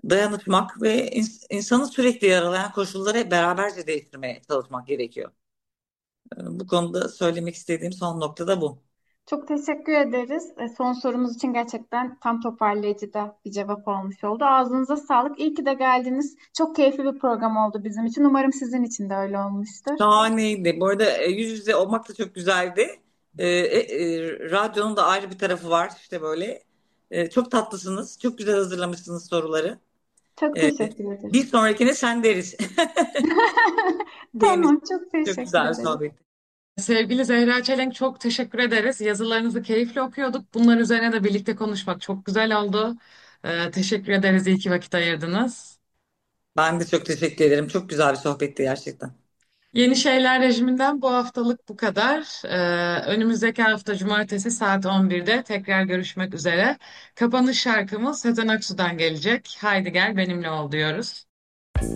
dayanışmak ve insanı sürekli yaralayan koşulları beraberce değiştirmeye çalışmak gerekiyor. Bu konuda söylemek istediğim son nokta da bu. Çok teşekkür ederiz. Son sorumuz için gerçekten tam toparlayıcı da bir cevap olmuş oldu. Ağzınıza sağlık. İyi ki de geldiniz. Çok keyifli bir program oldu bizim için. Umarım sizin için de öyle olmuştur. Şahaneydi. Bu arada yüz yüze olmak da çok güzeldi. Radyonun da ayrı bir tarafı var işte böyle. Çok tatlısınız. Çok güzel hazırlamışsınız soruları. Çok E, teşekkür Bir ederiz. sonrakine sen deriz. Benim için Tamam, çok çok teşekkür güzel bir ederiz. sohbet. Sevgili Zehra Çelenk, çok teşekkür ederiz. Yazılarınızı keyifle okuyorduk. Bunlar üzerine de birlikte konuşmak çok güzel oldu. Teşekkür ederiz. İyi ki vakit ayırdınız. Ben de çok teşekkür ederim. Çok güzel bir sohbetti gerçekten. Yeni Şeyler rejiminden bu haftalık bu kadar. Önümüzdeki hafta Cumartesi saat 11'de tekrar görüşmek üzere. Kapanış şarkımız Sezen Aksu'dan gelecek. Haydi gel benimle ol diyoruz.